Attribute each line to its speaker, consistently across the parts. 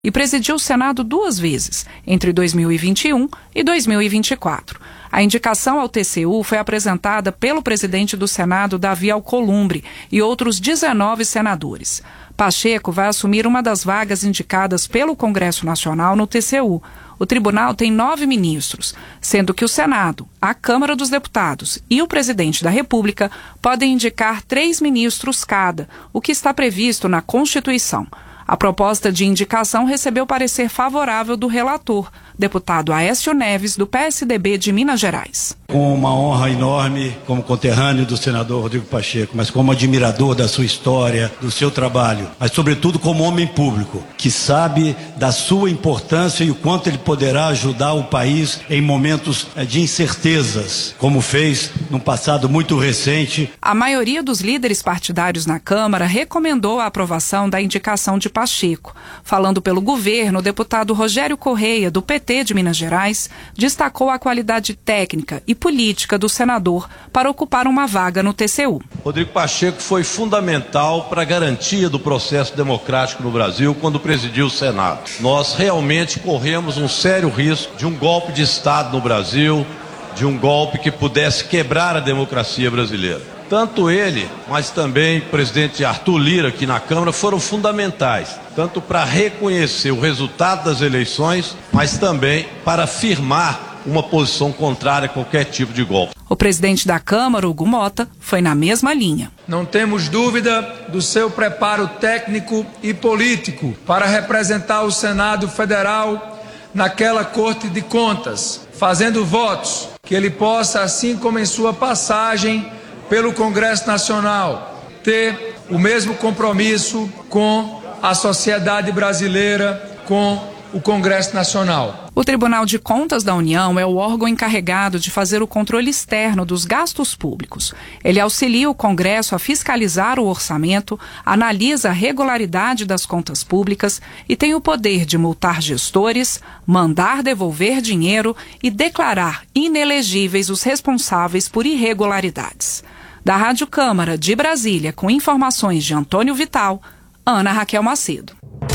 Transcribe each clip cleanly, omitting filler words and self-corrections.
Speaker 1: e presidiu o Senado 2 vezes, entre 2021 e 2024. A indicação ao TCU foi apresentada pelo presidente do Senado, Davi Alcolumbre, e outros 19 senadores. Pacheco vai assumir uma das vagas indicadas pelo Congresso Nacional no TCU. O tribunal tem 9 ministros, sendo que o Senado, a Câmara dos Deputados e o presidente da República podem indicar 3 ministros cada, o que está previsto na Constituição. A proposta de indicação recebeu parecer favorável do relator, deputado Aécio Neves, do PSDB de Minas Gerais.
Speaker 2: Com uma honra enorme, como conterrâneo do senador Rodrigo Pacheco, mas como admirador da sua história, do seu trabalho, mas sobretudo como homem público, que sabe da sua importância e o quanto ele poderá ajudar o país em momentos de incertezas, como fez no passado muito recente.
Speaker 1: A maioria dos líderes partidários na Câmara recomendou a aprovação da indicação de Pacheco. Falando pelo governo, o deputado Rogério Correia, do PT de Minas Gerais, destacou a qualidade técnica e política do senador para ocupar uma vaga no TCU.
Speaker 3: Rodrigo Pacheco foi fundamental para a garantia do processo democrático no Brasil quando presidiu o Senado. Nós realmente corremos um sério risco de um golpe de Estado no Brasil, de um golpe que pudesse quebrar a democracia brasileira. Tanto ele, mas também o presidente Arthur Lira aqui na Câmara foram fundamentais, tanto para reconhecer o resultado das eleições, mas também para firmar uma posição contrária a qualquer tipo de golpe.
Speaker 1: O presidente da Câmara, Hugo Mota, foi na mesma linha.
Speaker 4: Não temos dúvida do seu preparo técnico e político para representar o Senado Federal naquela Corte de Contas, fazendo votos que ele possa, assim como em sua passagem pelo Congresso Nacional, ter o mesmo compromisso com a sociedade brasileira, com o Congresso Nacional.
Speaker 1: O Tribunal de Contas da União é o órgão encarregado de fazer o controle externo dos gastos públicos. Ele auxilia o Congresso a fiscalizar o orçamento, analisa a regularidade das contas públicas e tem o poder de multar gestores, mandar devolver dinheiro e declarar inelegíveis os responsáveis por irregularidades. Da Rádio Câmara de Brasília, com informações de Antônio Vital, Ana Raquel Macedo.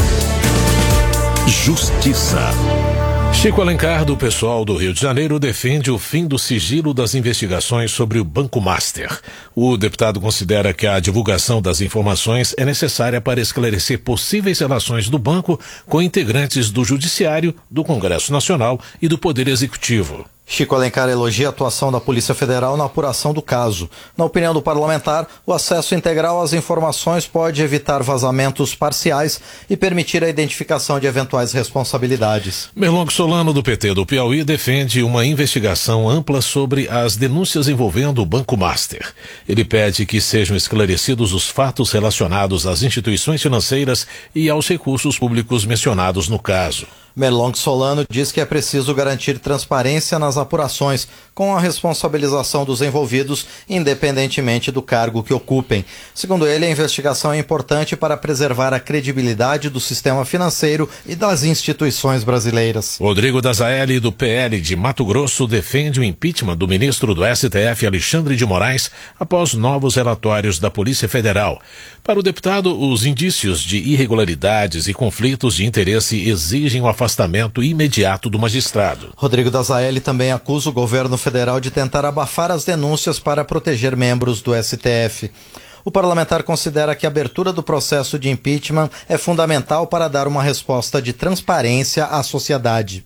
Speaker 5: Justiça. Chico Alencar, do PSOL do Rio de Janeiro, defende o fim do sigilo das investigações sobre o Banco Master. O deputado considera que a divulgação das informações é necessária para esclarecer possíveis relações do banco com integrantes do Judiciário, do Congresso Nacional e do Poder Executivo.
Speaker 6: Chico Alencar elogia a atuação da Polícia Federal na apuração do caso. Na opinião do parlamentar, o acesso integral às informações pode evitar vazamentos parciais e permitir a identificação de eventuais responsabilidades.
Speaker 5: Merlong Solano, do PT do Piauí, defende uma investigação ampla sobre as denúncias envolvendo o Banco Master. Ele pede que sejam esclarecidos os fatos relacionados às instituições financeiras e aos recursos públicos mencionados no caso.
Speaker 6: Merlong Solano diz que é preciso garantir transparência nas apurações, com a responsabilização dos envolvidos, independentemente do cargo que ocupem. Segundo ele, a investigação é importante para preservar a credibilidade do sistema financeiro e das instituições brasileiras.
Speaker 5: Rodrigo Dazaeli, do PL de Mato Grosso, defende o impeachment do ministro do STF, Alexandre de Moraes, após novos relatórios da Polícia Federal. Para o deputado, os indícios de irregularidades e conflitos de interesse exigem o afastamento imediato do magistrado.
Speaker 6: Rodrigo Dazaeli também acusa o governo federal de tentar abafar as denúncias para proteger membros do STF. O parlamentar considera que a abertura do processo de impeachment é fundamental para dar uma resposta de transparência à sociedade.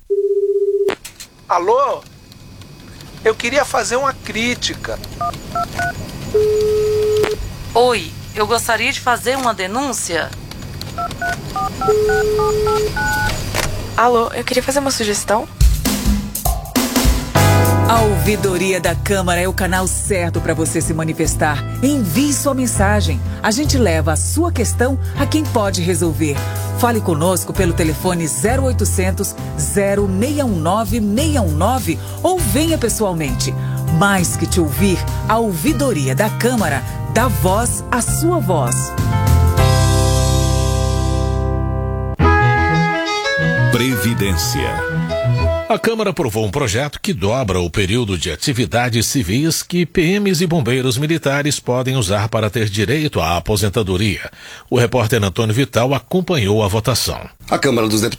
Speaker 7: Alô? Eu queria fazer uma crítica.
Speaker 8: Oi, eu gostaria de fazer uma denúncia.
Speaker 9: Alô, eu queria fazer uma sugestão.
Speaker 10: A Ouvidoria da Câmara é o canal certo para você se manifestar. Envie sua mensagem. A gente leva a sua questão a quem pode resolver. Fale conosco pelo telefone 0800 0619 619 ou venha pessoalmente. Mais que te ouvir, a Ouvidoria da Câmara dá voz à sua voz.
Speaker 5: Previdência. A Câmara aprovou um projeto que dobra o período de atividades civis que PMs e bombeiros militares podem usar para ter direito à aposentadoria. O repórter Antônio Vital acompanhou a votação.
Speaker 11: A Câmara dos